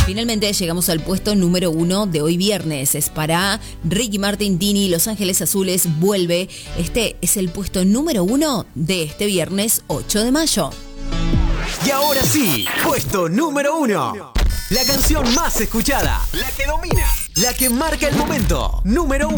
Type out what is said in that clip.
Finalmente llegamos al puesto número 1 de hoy viernes. Es para Ricky Martin, Tini, Los Ángeles Azules, Vuelve. Este es el puesto número 1 de este viernes 8 de mayo. Y ahora sí, puesto número 1. La canción más escuchada, la que domina, la que marca el momento. Número 1.